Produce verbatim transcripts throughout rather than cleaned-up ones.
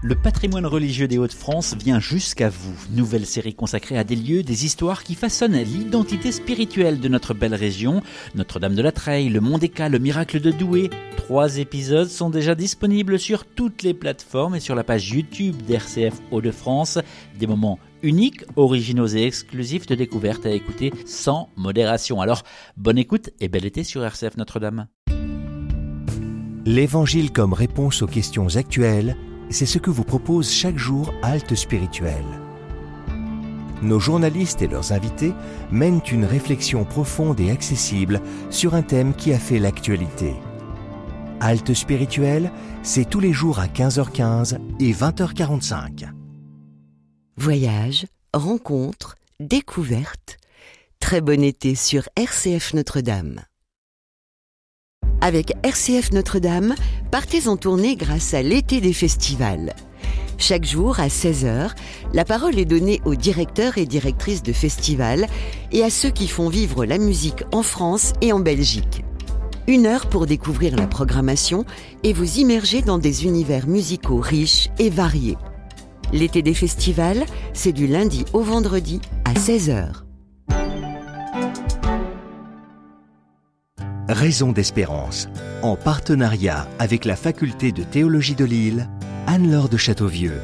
Le patrimoine religieux des Hauts-de-France vient jusqu'à vous. Nouvelle série consacrée à des lieux, des histoires qui façonnent l'identité spirituelle de notre belle région. Notre-Dame de la Treille, le Mont des Cats, le miracle de Douai. Trois épisodes sont déjà disponibles sur toutes les plateformes et sur la page YouTube d'R C F Hauts-de-France. Des moments uniques, originaux et exclusifs de découverte à écouter sans modération. Alors, bonne écoute et bel été sur R C F Notre-Dame. L'Évangile comme réponse aux questions actuelles, c'est ce que vous propose chaque jour Halte Spirituelle. Nos journalistes et leurs invités mènent une réflexion profonde et accessible sur un thème qui a fait l'actualité. Halte Spirituelle, c'est tous les jours à quinze heures quinze et vingt heures quarante-cinq. Voyage, rencontres, découvertes. Très bon été sur R C F Notre-Dame. Avec R C F Notre-Dame, partez en tournée grâce à l'été des festivals. Chaque jour, à seize heures, la parole est donnée aux directeurs et directrices de festivals et à ceux qui font vivre la musique en France et en Belgique. Une heure pour découvrir la programmation et vous immerger dans des univers musicaux riches et variés. L'été des festivals, c'est du lundi au vendredi à seize heures. Raison d'espérance, en partenariat avec la Faculté de théologie de Lille, Anne-Laure de Châteauvieux.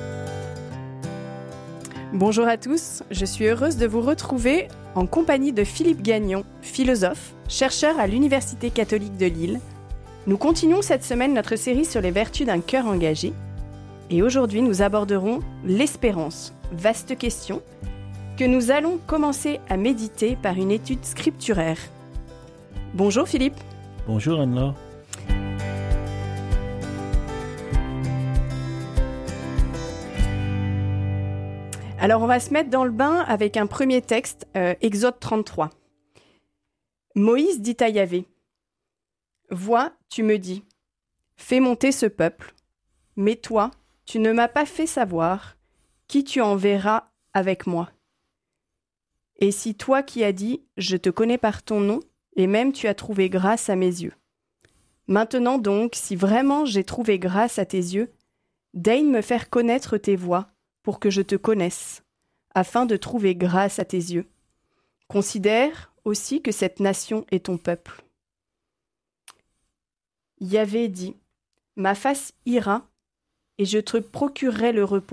Bonjour à tous, je suis heureuse de vous retrouver en compagnie de Philippe Gagnon, philosophe, chercheur à l'Université catholique de Lille. Nous continuons cette semaine notre série sur les vertus d'un cœur engagé. Et aujourd'hui, nous aborderons l'espérance, vaste question, que nous allons commencer à méditer par une étude scripturaire. Bonjour Philippe. Bonjour Anne-Laure. Alors on va se mettre dans le bain avec un premier texte, euh, Exode trente-trois. Moïse dit à Yahvé, « Vois, tu me dis, fais monter ce peuple, mais toi, tu ne m'as pas fait savoir qui tu enverras avec moi. Et si toi qui as dit, je te connais par ton nom, et même tu as trouvé grâce à mes yeux. Maintenant donc, si vraiment j'ai trouvé grâce à tes yeux, daigne me faire connaître tes voies pour que je te connaisse, afin de trouver grâce à tes yeux. Considère aussi que cette nation est ton peuple. » Yahvé dit, « Ma face ira, et je te procurerai le repos. »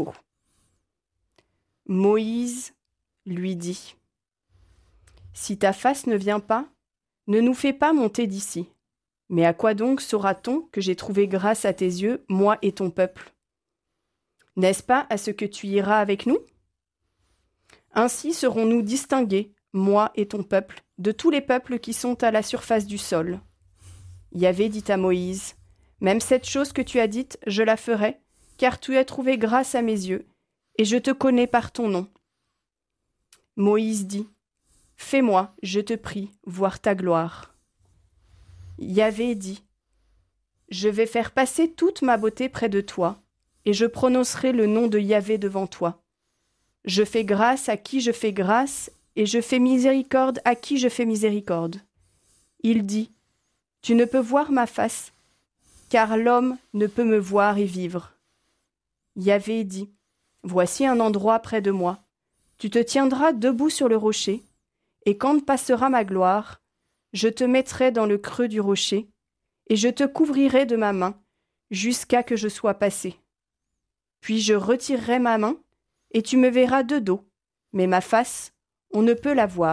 Moïse lui dit, « Si ta face ne vient pas, ne nous fais pas monter d'ici. Mais à quoi donc saura-t-on que j'ai trouvé grâce à tes yeux, moi et ton peuple? N'est-ce pas à ce que tu iras avec nous? Ainsi serons-nous distingués, moi et ton peuple, de tous les peuples qui sont à la surface du sol. » Yahvé dit à Moïse, « Même cette chose que tu as dite, je la ferai, car tu as trouvé grâce à mes yeux, et je te connais par ton nom. » Moïse dit, « Fais-moi, je te prie, voir ta gloire. » Yahvé dit, « Je vais faire passer toute ma beauté près de toi, et je prononcerai le nom de Yahvé devant toi. Je fais grâce à qui je fais grâce, et je fais miséricorde à qui je fais miséricorde. » Il dit, « Tu ne peux voir ma face, car l'homme ne peut me voir et vivre. » Yahvé dit, « Voici un endroit près de moi. Tu te tiendras debout sur le rocher, et quand passera ma gloire, je te mettrai dans le creux du rocher, et je te couvrirai de ma main, jusqu'à que je sois passé. Puis je retirerai ma main, et tu me verras de dos, mais ma face, on ne peut la voir. »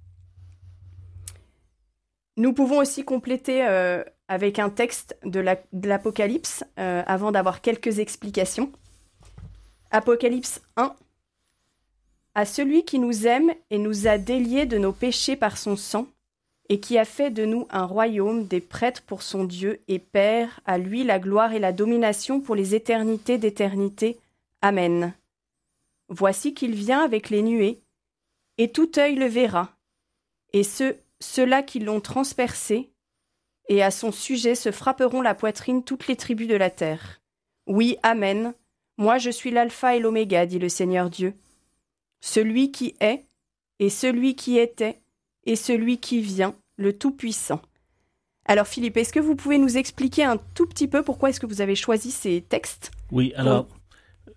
Nous pouvons aussi compléter euh, avec un texte de, la, de l'Apocalypse, euh, avant d'avoir quelques explications. Apocalypse un. À celui qui nous aime et nous a déliés de nos péchés par son sang, et qui a fait de nous un royaume, des prêtres pour son Dieu et Père, à lui la gloire et la domination pour les éternités d'éternité. Amen. Voici qu'il vient avec les nuées, et tout œil le verra, et ceux, ceux-là qui l'ont transpercé, et à son sujet se frapperont la poitrine toutes les tribus de la terre. Oui, Amen. Moi je suis l'alpha et l'oméga, dit le Seigneur Dieu. Celui qui est, et celui qui était, et celui qui vient, le Tout-Puissant. Alors Philippe, est-ce que vous pouvez nous expliquer un tout petit peu pourquoi est-ce que vous avez choisi ces textes ? Oui, alors,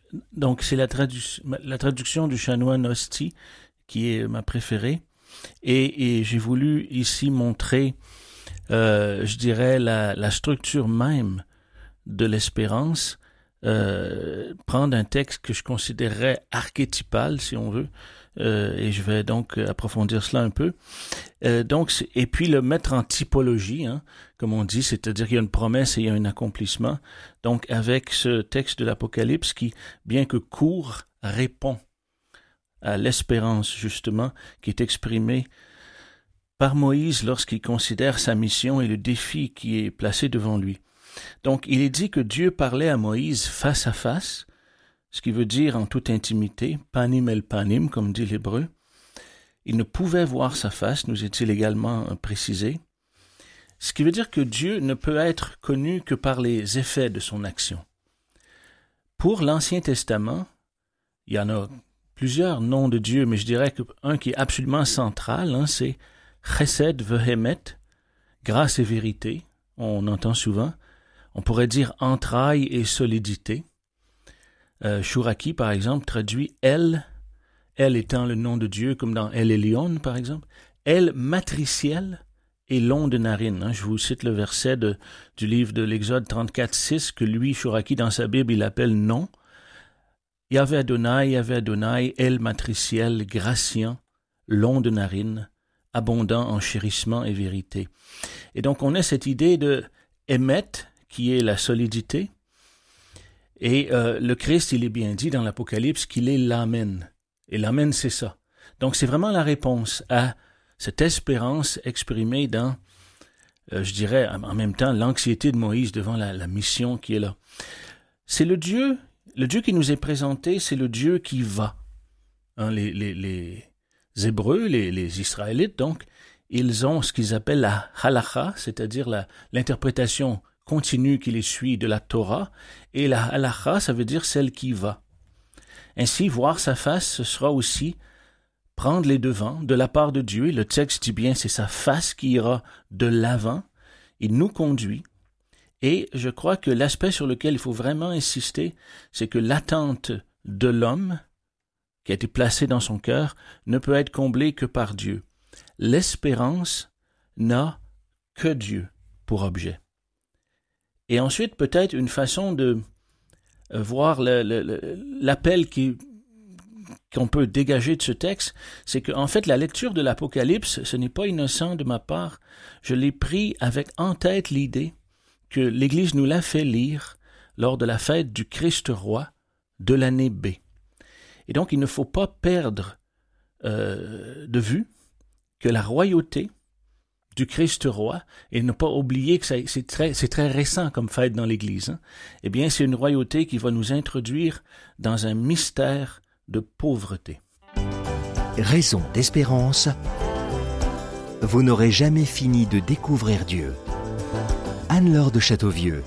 donc c'est la, tradu- la traduction du chanoine Hosty qui est ma préférée. Et, et j'ai voulu ici montrer, euh, je dirais, la, la structure même de l'espérance, euh, prendre un texte que je considérerais archétypal, si on veut, euh, et je vais donc approfondir cela un peu. Euh, donc, et puis le mettre en typologie, hein, comme on dit, c'est-à-dire qu'il y a une promesse et il y a un accomplissement. Donc, avec ce texte de l'Apocalypse qui, bien que court, répond à l'espérance, justement, qui est exprimée par Moïse lorsqu'il considère sa mission et le défi qui est placé devant lui. Donc, il est dit que Dieu parlait à Moïse face à face, ce qui veut dire en toute intimité, panim el panim, comme dit l'hébreu. Il ne pouvait voir sa face, nous est-il également précisé, ce qui veut dire que Dieu ne peut être connu que par les effets de son action. Pour l'Ancien Testament, il y en a plusieurs noms de Dieu, mais je dirais qu'un qui est absolument central, hein, c'est Chesed vehemet, grâce et vérité, on entend souvent. On pourrait dire entrailles et solidité. Euh, Chouraki, par exemple, traduit El, El étant le nom de Dieu, comme dans El Elyon, par exemple. El matriciel et long de narine. Hein. Je vous cite le verset de, du livre de l'Exode trente-quatre six, que lui, Chouraki, dans sa Bible, il appelle nom. Yahvé Adonai, Yahvé Adonai, El matriciel, graciant, long de narine, abondant en chérissement et vérité. Et donc, on a cette idée de Emet, qui est la solidité. Et euh, le Christ, il est bien dit dans l'Apocalypse qu'il est l'Amen. Et l'Amen, c'est ça. Donc, c'est vraiment la réponse à cette espérance exprimée dans, euh, je dirais, en même temps, l'anxiété de Moïse devant la, la mission qui est là. C'est le Dieu, le Dieu qui nous est présenté, c'est le Dieu qui va. Hein, les, les, les Hébreux, les, les Israélites, donc, ils ont ce qu'ils appellent la halacha, c'est-à-dire la, l'interprétation continue qui les suit de la Torah, et la halacha, ça veut dire celle qui va. Ainsi, voir sa face, ce sera aussi prendre les devants de la part de Dieu, et le texte dit bien, c'est sa face qui ira de l'avant, il nous conduit, et je crois que l'aspect sur lequel il faut vraiment insister, c'est que l'attente de l'homme, qui a été placée dans son cœur, ne peut être comblée que par Dieu. L'espérance n'a que Dieu pour objet. Et ensuite, peut-être une façon de voir le, le, le, l'appel qui, qu'on peut dégager de ce texte, c'est qu'en fait, la lecture de l'Apocalypse, ce n'est pas innocent de ma part. Je l'ai pris avec en tête l'idée que l'Église nous l'a fait lire lors de la fête du Christ roi de l'année B. Et donc, il ne faut pas perdre euh, de vue que la royauté du Christ roi, et ne pas oublier que ça, c'est, très, c'est très récent comme fête dans l'Église, hein, eh bien, c'est une royauté qui va nous introduire dans un mystère de pauvreté. Raison d'espérance, vous n'aurez jamais fini de découvrir Dieu. Anne-Laure de Châteauvieux.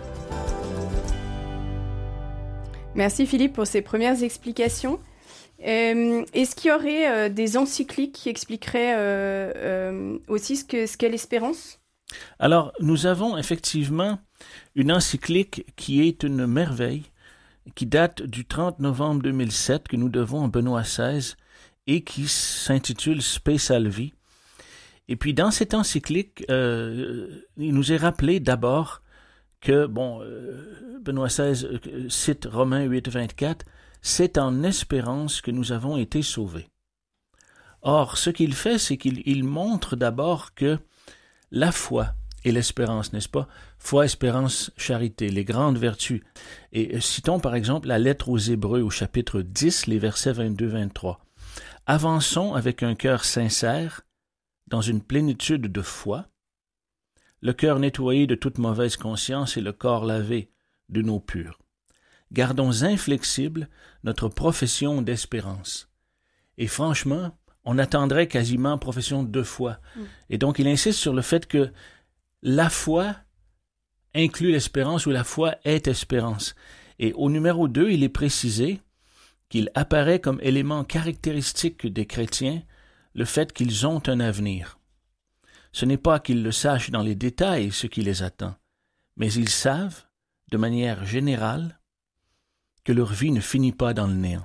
Merci Philippe pour ces premières explications. Euh, est-ce qu'il y aurait euh, des encycliques qui expliqueraient euh, euh, aussi ce, que, ce qu'est l'espérance ? Alors, nous avons effectivement une encyclique qui est une merveille, qui date du trente novembre deux mille sept, que nous devons à Benoît seize, et qui s'intitule Spe Salvi. Et puis, dans cette encyclique, euh, il nous est rappelé d'abord que, bon, euh, Benoît seize euh, cite Romains huit vingt-quatre, c'est en espérance que nous avons été sauvés. Or, ce qu'il fait, c'est qu'il il montre d'abord que la foi et l'espérance, n'est-ce pas? Foi, espérance, charité, les grandes vertus. Et citons par exemple la lettre aux Hébreux au chapitre dix, les versets vingt-deux vingt-trois. Avançons avec un cœur sincère, dans une plénitude de foi, le cœur nettoyé de toute mauvaise conscience et le corps lavé d'une eau pure. Gardons inflexible notre profession d'espérance. Et franchement, on attendrait quasiment profession de foi. Mm. Et donc, il insiste sur le fait que la foi inclut l'espérance ou la foi est espérance. Et au numéro deux, il est précisé qu'il apparaît comme élément caractéristique des chrétiens le fait qu'ils ont un avenir. Ce n'est pas qu'ils le sachent dans les détails ce qui les attend, mais ils savent, de manière générale, que leur vie ne finit pas dans le néant.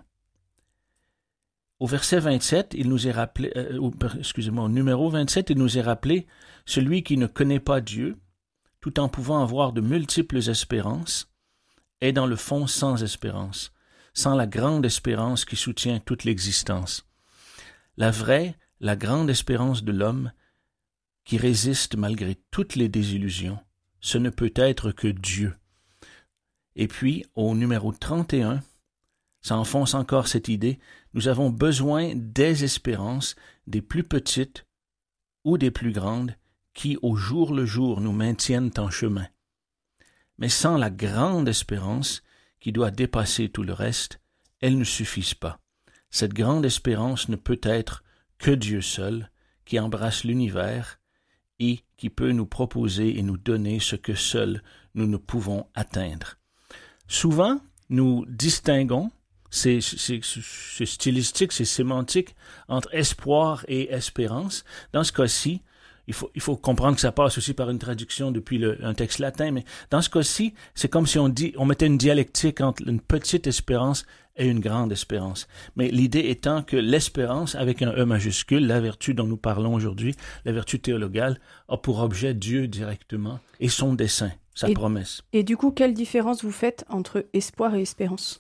Au verset vingt-sept, il nous est rappelé, euh, excusez-moi, au numéro vingt-sept, il nous est rappelé « Celui qui ne connaît pas Dieu, tout en pouvant avoir de multiples espérances, est dans le fond sans espérance, sans la grande espérance qui soutient toute l'existence. La vraie, la grande espérance de l'homme, qui résiste malgré toutes les désillusions, ce ne peut être que Dieu. » Et puis, au numéro trente et un, ça enfonce encore cette idée, nous avons besoin des espérances, des plus petites ou des plus grandes, qui au jour le jour nous maintiennent en chemin. Mais sans la grande espérance, qui doit dépasser tout le reste, elles ne suffisent pas. Cette grande espérance ne peut être que Dieu seul, qui embrasse l'univers et qui peut nous proposer et nous donner ce que seuls nous ne pouvons atteindre. Souvent, nous distinguons, c'est, c'est, c'est stylistique, c'est sémantique, entre espoir et espérance. Dans ce cas-ci, il faut, il faut comprendre que ça passe aussi par une traduction depuis le, un texte latin, mais dans ce cas-ci, c'est comme si on, dit, on mettait une dialectique entre une petite espérance et une grande espérance. Mais l'idée étant que l'espérance, avec un E majuscule, la vertu dont nous parlons aujourd'hui, la vertu théologale, a pour objet Dieu directement et son dessein, sa et, promesse. Et du coup, quelle différence vous faites entre espoir et espérance?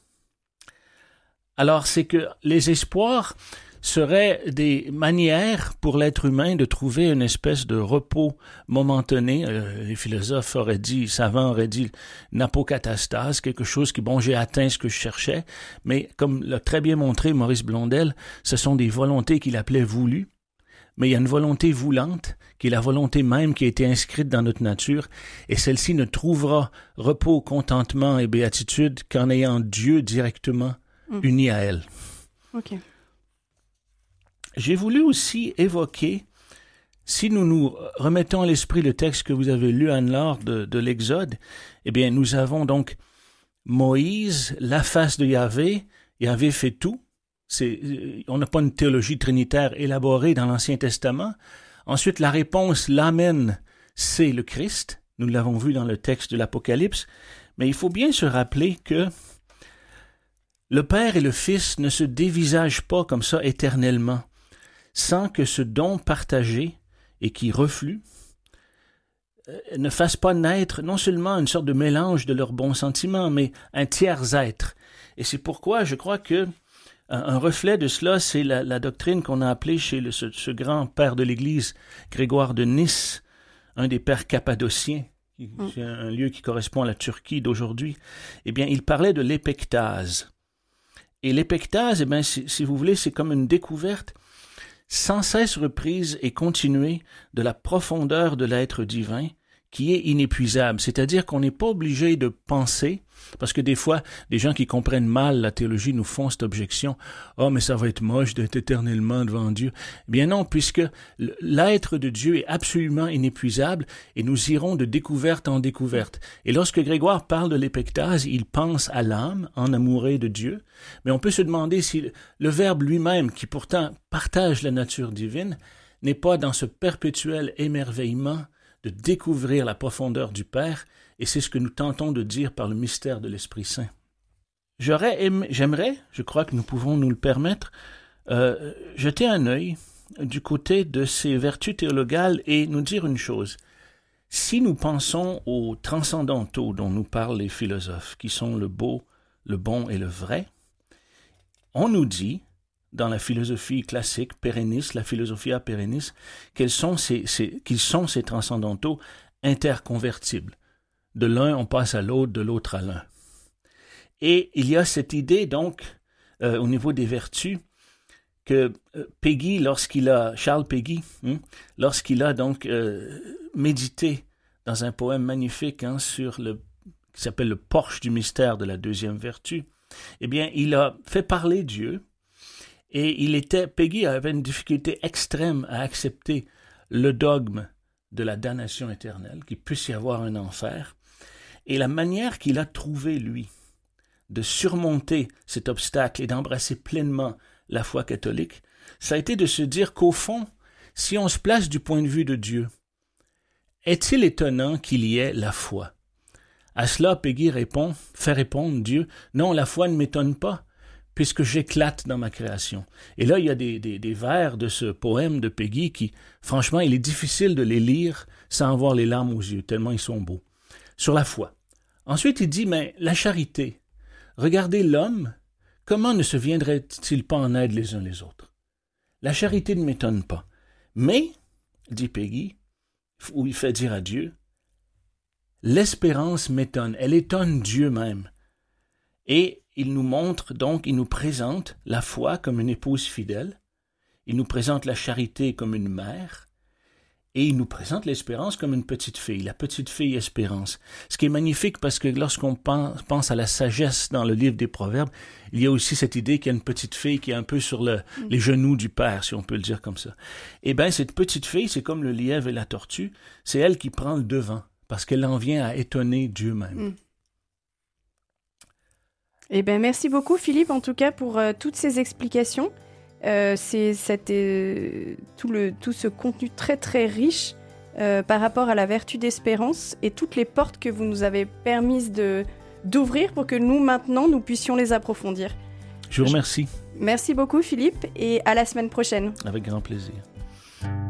Alors, c'est que les espoirs seraient des manières pour l'être humain de trouver une espèce de repos momentané. Euh, les philosophes auraient dit, savants auraient dit, napocatastase, quelque chose qui, bon, j'ai atteint ce que je cherchais, mais comme l'a très bien montré Maurice Blondel, ce sont des volontés qu'il appelait voulues, mais il y a une volonté voulante, qui est la volonté même qui a été inscrite dans notre nature, et celle-ci ne trouvera repos, contentement et béatitude qu'en ayant Dieu directement mmh. uni à elle. Ok. J'ai voulu aussi évoquer, si nous nous remettons à l'esprit le texte que vous avez lu, Anne-Laure, de, de l'Exode, eh bien, nous avons donc Moïse, la face de Yahvé, Yahvé fait tout. C'est, on n'a pas une théologie trinitaire élaborée dans l'Ancien Testament. Ensuite, la réponse, l'amen, c'est le Christ. Nous l'avons vu dans le texte de l'Apocalypse. Mais il faut bien se rappeler que le Père et le Fils ne se dévisagent pas comme ça éternellement, sans que ce don partagé et qui reflue euh, ne fasse pas naître non seulement une sorte de mélange de leurs bons sentiments, mais un tiers être. Et c'est pourquoi je crois que un, un reflet de cela, c'est la, la doctrine qu'on a appelée chez le, ce, ce grand père de l'Église, Grégoire de Nice, un des pères cappadociens, qui, mm. c'est un, un lieu qui correspond à la Turquie d'aujourd'hui. Eh bien, il parlait de l'épectase. Et l'épectase, eh bien, si, si vous voulez, c'est comme une découverte sans cesse reprise et continuée de la profondeur de l'être divin qui est inépuisable. C'est-à-dire qu'on n'est pas obligé de penser, parce que des fois, des gens qui comprennent mal la théologie nous font cette objection. « Oh, mais ça va être moche d'être éternellement devant Dieu. » Eh bien non, puisque l'être de Dieu est absolument inépuisable et nous irons de découverte en découverte. Et lorsque Grégoire parle de l'épectase, il pense à l'âme, en amoureux de Dieu. Mais on peut se demander si le Verbe lui-même, qui pourtant partage la nature divine, n'est pas dans ce perpétuel émerveillement de découvrir la profondeur du Père, et c'est ce que nous tentons de dire par le mystère de l'Esprit Saint. J'aurais aimé, j'aimerais, je crois que nous pouvons nous le permettre, euh, jeter un œil du côté de ces vertus théologales et nous dire une chose. Si nous pensons aux transcendantaux dont nous parlent les philosophes, qui sont le beau, le bon et le vrai, on nous dit, dans la philosophie classique, pérennis, la philosophia pérennis, qu'ils sont ces, ces, qu'ils sont ces transcendantaux interconvertibles. De l'un, on passe à l'autre, de l'autre à l'un. Et il y a cette idée, donc, euh, au niveau des vertus, que euh, Péguy, lorsqu'il a, Charles Péguy, hein, lorsqu'il a donc euh, médité dans un poème magnifique hein, sur le, qui s'appelle le porche du mystère de la deuxième vertu, eh bien, il a fait parler Dieu. Et il était, Péguy avait une difficulté extrême à accepter le dogme de la damnation éternelle, qu'il puisse y avoir un enfer. Et la manière qu'il a trouvé, lui, de surmonter cet obstacle et d'embrasser pleinement la foi catholique, ça a été de se dire qu'au fond, si on se place du point de vue de Dieu, est-il étonnant qu'il y ait la foi? À cela, Peggy répond, fait répondre Dieu, « Non, la foi ne m'étonne pas, puisque j'éclate dans ma création. » Et là, il y a des, des, des vers de ce poème de Peggy qui, franchement, il est difficile de les lire sans avoir les larmes aux yeux, tellement ils sont beaux. Sur la foi. Ensuite, il dit, mais la charité. Regardez l'homme, comment ne se viendrait-il pas en aide les uns les autres? La charité ne m'étonne pas. Mais, dit Peggy, où il fait dire à Dieu, l'espérance m'étonne, elle étonne Dieu même. Et il nous montre donc, il nous présente la foi comme une épouse fidèle, il nous présente la charité comme une mère, et il nous présente l'espérance comme une petite fille, la petite fille espérance. Ce qui est magnifique parce que lorsqu'on pense à la sagesse dans le livre des Proverbes, il y a aussi cette idée qu'il y a une petite fille qui est un peu sur le, mm. les genoux du père, si on peut le dire comme ça. Eh bien, cette petite fille, c'est comme le lièvre et la tortue, c'est elle qui prend le devant, parce qu'elle en vient à étonner Dieu même. Mm. Eh bien, merci beaucoup, Philippe, en tout cas, pour euh, toutes ces explications. Euh, c'est cette, euh, tout, le, tout ce contenu très très riche euh, par rapport à la vertu d'espérance et toutes les portes que vous nous avez permises de, d'ouvrir pour que nous maintenant nous puissions les approfondir. Je vous remercie. Merci beaucoup Philippe et à la semaine prochaine. Avec grand plaisir.